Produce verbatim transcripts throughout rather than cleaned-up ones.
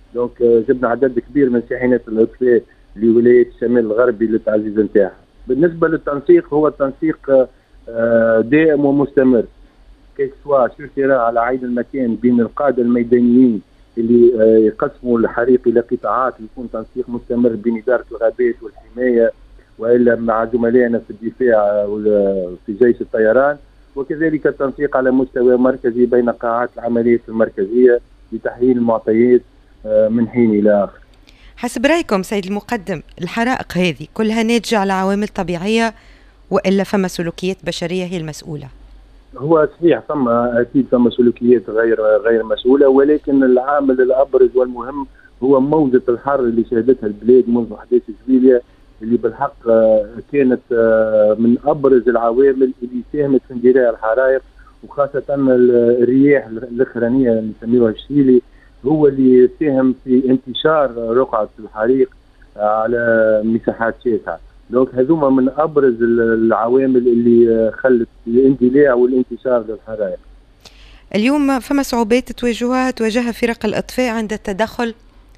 دونك جبنا عدد كبير من شاحنات الاطفاء لولايه الشمال الغربي للتعزيز نتاعها. بالنسبه للتنسيق، هو التنسيق دائم ومستمر كيف سواء سير على عين المكان بين القاده الميدانيين اللي يقسموا الحريق الى قطاعات، يكون تنسيق مستمر بين اداره الغابات والحمايه والا مع زملائنا في الدفاع في جيش الطيران، وكذلك التنسيق على مستوى مركزي بين قاعات العمليات المركزيه لتحليل المعطيات من حين الى اخر. حسب رايكم سيد المقدم، الحرائق هذه كلها ناتجه على عوامل طبيعيه والا فما سلوكيات بشريه هي المسؤوله؟ هو صحيح ثم اكيد ثم سلوكيات غير غير مسؤوله، ولكن العامل الابرز والمهم هو موجه الحر اللي شهدتها البلاد منذ احداث جويليا، اللي بالحق كانت من ابرز العوامل اللي ساهمت في اندلاع الحرائق، وخاصه الرياح الاخرانيه اللي نسميوها الشيلي هو اللي ساهم في انتشار رقعه الحريق على مساحات شاسعه. دونك هذوما من ابرز العوامل اللي خلت الاندلاع والانتشار للحرائق. اليوم فما صعوبات تواجهها تواجهها فرق الاطفاء عند التدخل؟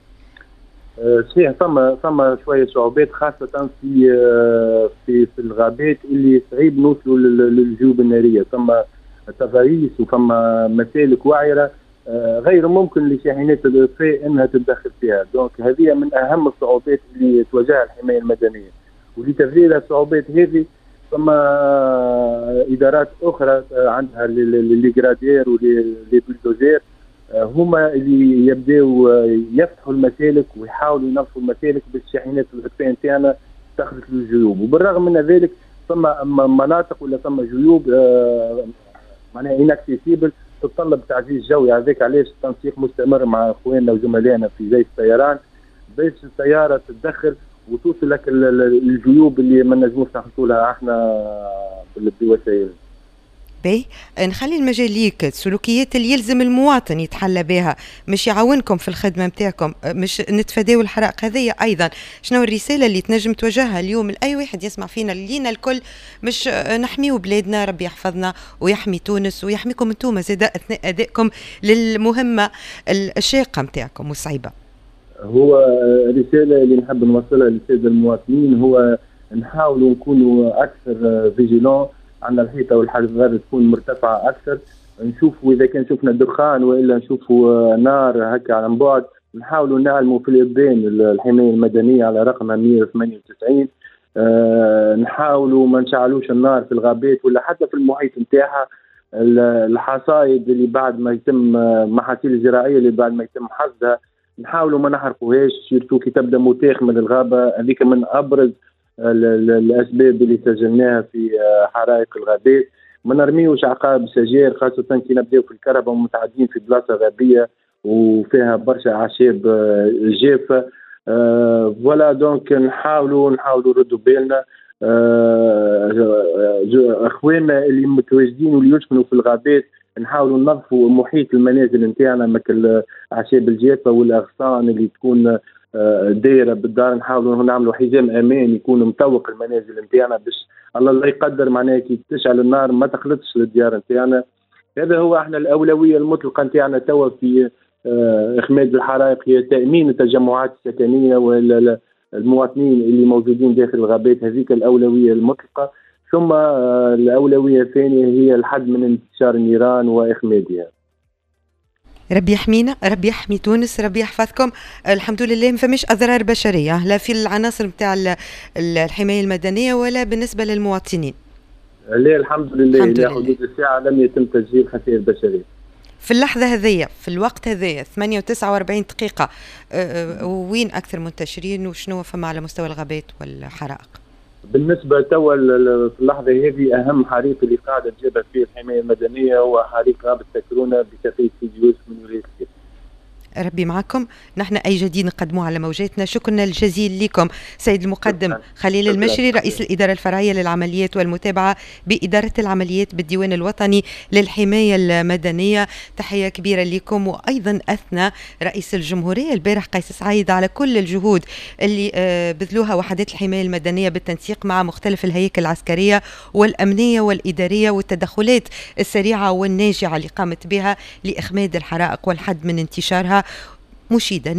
صحيح ثم ثم شويه صعوبات خاصه في في في الغابات اللي صعيب نوصلوا للجيوب الناريه، ثم تضاريس وثم مسالك وعره غير ممكن لشاحنات الاطفاء انها تتدخل فيها. دونك هذه من اهم الصعوبات اللي تواجهها الحمايه المدنيه، ولتفريغ الصعوبات هذه ثم ادارات اخرى عندها لي جرادير ولي بلدوزير هما اللي يبداوا يفتحوا المسالك ويحاولوا ينظفوا المسالك بالشاحنات الاطفاء نتاعنا تخرج للجيوب. وبالرغم من ذلك ثم مناطق ولا ثم جيوب معناها انكسيسيبل تتطلب تعزيز جوي. هذاك علاش التنسيق مستمر مع اخواننا وزملائنا في جيش الطيران باش السياره تتدخل وتوصل لك الجيوب اللي ما نجموش نحصلوا لها احنا بالوسائل. باهي، نخلي المجال ليك. السلوكيات اللي يلزم المواطن يتحلى بها مش يعاونكم في الخدمه نتاعكم، مش نتفاداو الحرائق هذه ايضا، شنو الرساله اللي تنجم توجهها اليوم لاي واحد يسمع فينا لينا الكل، مش نحميو بلادنا، ربي يحفظنا ويحمي تونس ويحميكم انتم زاد اثناء ادائكم للمهمه الشاقه نتاعكم والصعيبه؟ هو الرساله اللي نحب نوصلها للساده المواطنين هو نحاولوا نكونوا اكثر فيجيلون، عندنا الحيطه والحذر تكون مرتفعه اكثر، نشوفوا اذا كان شفنا دخان والا نشوفوا نار هكا عن بعد نحاولوا نعلموا في الابان الحمايه المدنيه على رقم مئة وثمانية وتسعين. أه نحاولوا ما نشعلوش النار في الغابات ولا حتى في المحيط نتاعها. الحصائد اللي بعد ما يتم محاصيل الزراعيه اللي بعد ما يتم حصدها نحاولوا ما نحرقوهاش، سيرتو كي تبدا موتاخ من الغابه، هذيك من ابرز الاسباب اللي سجلناها في حرائق الغابات. ما نرميوش عقارب الشجير خاصه كي نبداو في الكهرباء ومتعدين في بلاصه غابيه وفيها برشا اعشاب جافه. أه فوالا دونك نحاولوا نحاولوا نردوا بالنا. أه اخواننا اللي متواجدين واللي يسكنوا في الغابات نحاولوا ننظفوا محيط المنازل نتاعنا، مثل الاعشاب الجافه والاغصان اللي تكون دايره بالدار، نحاولوا نعملوا حزام امان يكون مطوق المنازل نتاعنا باش الله لا يقدر معناها كي تشعل النار ما تخلطش للديار نتاعنا. هذا هو احنا الاولويه المطلقه نتاعنا توا في اخماد الحرائق، هي تامين التجمعات السكنيه والمواطنين اللي موجودين داخل الغابات، هذيك الاولويه المطلقه. ثم الاولويه الثانيه هي الحد من انتشار النيران واخمادها. ربي يحمينا، ربي يحمي تونس، ربي يحفظكم. الحمد لله ما فماش اضرار بشريه لا في العناصر نتاع الحمايه المدنيه ولا بالنسبه للمواطنين. لا الحمد لله، الى حدود الساعه لم يتم تسجيل خسائر بشريه. في اللحظه هذيا في الوقت هذايا ثمانية وتسعة وأربعين دقيقه، وين اكثر منتشرين وشنو فما على مستوى الغابات والحرائق؟ بالنسبه توا في اللحظه هذه اهم حريق اللي قاعده تجابه فيه الحمايه المدنيه هو حريق غابه سكرونه بشقيه سيدي يوسف من ولايه الكيف. ربي معكم. نحن أي جديد نقدموه على موجاتنا. شكرا الجزيل لكم سيد المقدم خليل المشري، رئيس الإدارة الفرعية للعمليات والمتابعة بإدارة العمليات بالديوان الوطني للحماية المدنية. تحية كبيرة لكم. وأيضا أثنى رئيس الجمهورية البارح قيس سعيد على كل الجهود اللي بذلوها وحدات الحماية المدنية بالتنسيق مع مختلف الهياكل العسكرية والأمنية والإدارية والتدخلات السريعة والناجعة اللي قامت بها لإخماد الحرائق والحد من انتشارها. مشيدا